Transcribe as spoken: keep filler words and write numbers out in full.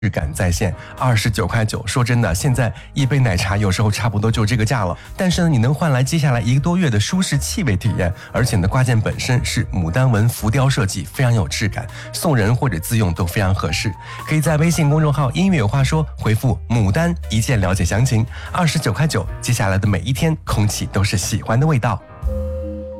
质感在线，二十九块九。说真的，现在一杯奶茶有时候差不多就这个价了，但是呢，你能换来接下来一个多月的舒适气味体验，而且呢，挂件本身是牡丹纹浮雕设计，非常有质感，送人或者自用都非常合适。可以在微信公众号音乐有话说回复牡丹一键了解详情。二十九块九，接下来的每一天，空气都是喜欢的味道。